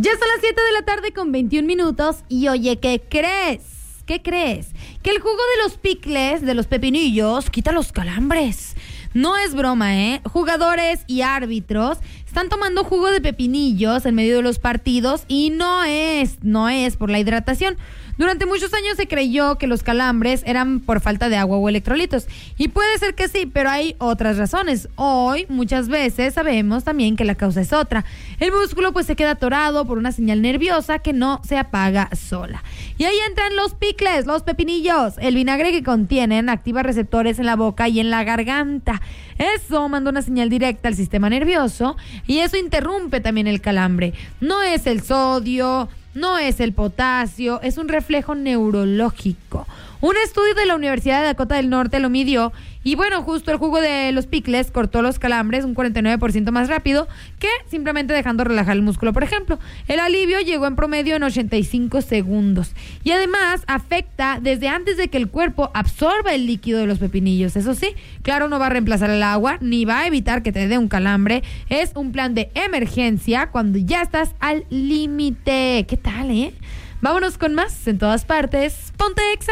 Ya son las 7 de la tarde con 21 minutos y oye, ¿qué crees? ¿Qué crees? Que el jugo de los picles, de los pepinillos, quita los calambres. No es broma, ¿eh? Jugadores y árbitros están tomando jugo de pepinillos en medio de los partidos y no es por la hidratación. Durante muchos años se creyó que los calambres eran por falta de agua o electrolitos. Y puede ser que sí, pero hay otras razones. Hoy, muchas veces, sabemos también que la causa es otra. El músculo pues se queda atorado por una señal nerviosa que no se apaga sola. Y ahí entran los picles, los pepinillos. El vinagre que contienen activa receptores en la boca y en la garganta. Eso manda una señal directa al sistema nervioso y eso interrumpe también el calambre. No es el sodio, no es el potasio, es un reflejo neurológico. Un estudio de la Universidad de Dakota del Norte lo midió y bueno, justo el jugo de los picles cortó los calambres un 49% más rápido que simplemente dejando relajar el músculo, por ejemplo. El alivio llegó en promedio en 85 segundos y además afecta desde antes de que el cuerpo absorba el líquido de los pepinillos. Eso sí, claro, no va a reemplazar el agua ni va a evitar que te dé un calambre. Es un plan de emergencia cuando ya estás al límite. ¿Qué tal, eh? Vámonos con más en todas partes. Ponte Exa.